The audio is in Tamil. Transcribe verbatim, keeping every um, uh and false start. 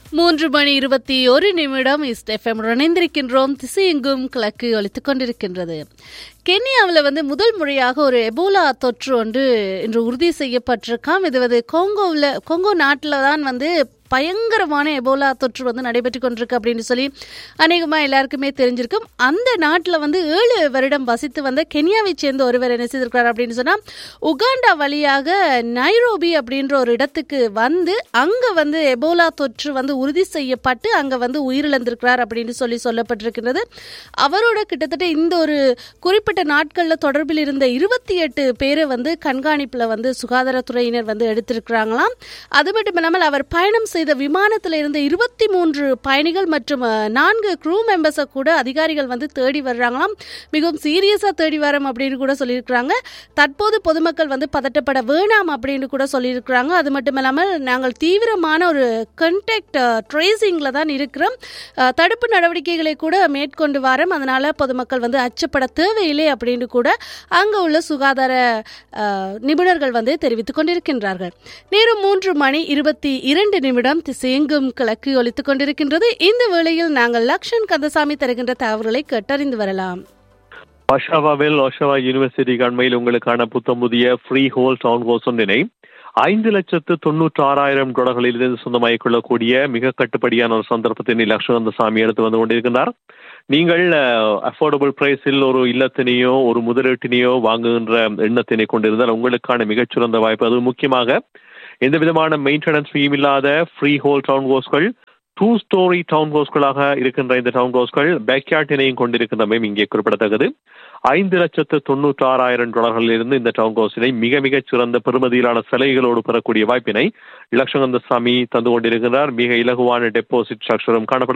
மூன்று மணி இருபத்தி ஒரு நிமிடம் இஸ்ட் எஃப்எம் இணைந்திருக்கின்றோம். திசையெங்கும் கிழக்கு ஒலித்துக் கொண்டிருக்கின்றது. கென்யாவில் வந்து முதல் முறையாக ஒரு எபோலா தொற்று ஒன்று இன்று உறுதி செய்யப்பட்டிருக்காம். இது வந்து கோங்கோவில் கோங்கோ நாட்டில் தான் வந்து பயங்கரமான எபோலா தொற்று வந்து நடைபெற்று கொண்டிருக்கு அப்படின்னு சொல்லி அநேகமாக எல்லாருக்குமே தெரிஞ்சிருக்கும். அந்த நாட்டில் வந்து ஏழு வருடம் வசித்து வந்த கென்யாவை சேர்ந்த ஒருவர் என்ன செய்திருக்கிறார் அப்படின்னு சொன்னால், உகாண்டா வழியாக நைரோபி அப்படின்ற ஒரு இடத்துக்கு வந்து அங்கே வந்து எபோலா தொற்று வந்து உறுதி செய்யப்பட்டு அங்கே வந்து உயிரிழந்திருக்கிறார் அப்படின்னு சொல்லி சொல்லப்பட்டிருக்கிறது. அவரோட கிட்டத்தட்ட இந்த ஒரு குறிப்பிட்ட நாட்களில் தொடர்பில் இருந்த இருபத்தி எட்டு பேரை வந்து கண்காணிப்பில் வந்து சுகாதாரத்துறையினர் வந்து எடுத்திருக்கிறாங்களாம். அது மட்டும் இல்லாமல் அவர் பயணம் செய்த விமானத்தில் இருந்த இருபத்தி மூன்று பயணிகள் மற்றும் நான்கு க்ரூ மெம்பர்ஸை கூட அதிகாரிகள் வந்து தேடி வர்றாங்களாம். மிகவும் சீரியஸாக தேடி வரோம் அப்படின்னு கூட சொல்லியிருக்கிறாங்க. தற்போது பொதுமக்கள் வந்து பதட்டப்பட வேணாம் அப்படின்னு கூட சொல்லியிருக்கிறாங்க. அது மட்டும் இல்லாமல் நாங்கள் தீவிரமான ஒரு கண்டாக்ட் ட்ரேசிங்கில் தான் இருக்கிறோம், தடுப்பு நடவடிக்கைகளை கூட மேற்கொண்டு வரோம், அதனால பொதுமக்கள் வந்து அச்சப்பட தேவையில்லை அப்படின்னு கூட அங்கே உள்ள சுகாதார நிபுணர்கள் வந்து தெரிவித்துக் கொண்டிருக்கின்றார்கள். நேரம் மூன்று மணி இருபத்தி இரண்டு நிமிடம் திசையெங்கும் கிழக்கு ஒலித்துக் கொண்டிருக்கின்றது. இந்த வேளையில் நாங்கள் லக்ஷன் கந்தசாமி தருகின்ற தகவல்களை கேட்டறிந்து வரலாம். ஒஷாவாவில் ஒஷாவா யூனிவர்சிட்டி அண்மையில் உங்களுக்கான புத்தம் புதிய ஃப்ரீ ஹோல் டவுன் ஹவுஸ் ஒன்றினை ஐந்து லட்சத்து தொண்ணூற்றி ஆறாயிரம் டாலர்களில் இருந்து சொந்தமாகிக் கொள்ளக்கூடிய மிக கட்டுப்படியான ஒரு சந்தர்ப்பத்தினை லக்ஷன் கந்தசாமி எடுத்து வந்து கொண்டிருக்கிறார். நீங்கள் அஃபோர்டபுள் பிரைஸில் ஒரு இல்லத்தினையோ ஒரு முதலீட்டினையோ வாங்குகின்ற எண்ணத்தினை கொண்டிருந்தால் உங்களுக்கான மிகச்சிறந்த வாய்ப்பு. அது முக்கியமாக எந்த விதமான மெயின்டெனன்ஸ் ஃபீம் இல்லாத free whole down ஹவுஸ்கள், two story down ஹவுஸ்களாக இருக்கின்ற இந்த டவுன் ஹவுஸ்கள் பேக்யார்டினையும் கொண்டிருக்கின்றமை இங்கே குறிப்பிடத்தக்கது. ஐந்து லட்சத்து தொண்ணூற்றி ஆறாயிரம் டாலர்களில் இருந்து இந்த டவுன் ஹவுஸினை மிக மிகச் சிறந்த பெறுமதியிலான சலுகைகளோடு பெறக்கூடிய வாய்ப்பினை லக்ஷன் கந்தசாமி தந்து கொண்டிருக்கிறார். மிக இலகுவான டெபாசிட் ஸ்ட்ரக்சரும் காணப்படுகிறது.